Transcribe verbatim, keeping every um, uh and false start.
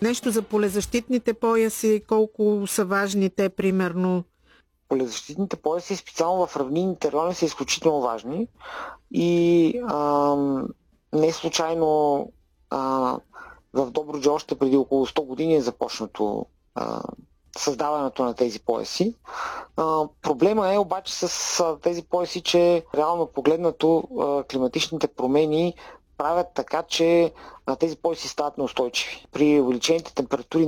Нещо за полезащитните пояси, колко са важни те примерно? Полезащитните пояси, специално в равнинните райони, са изключително важни и а, не случайно а, в Добруджа още преди около сто години е започнато а, създаването на тези пояси. А, проблема е обаче с а, тези пояси, че реално погледнато а, климатичните промени правят така, че а, тези пояси стават неустойчиви. При увеличените температури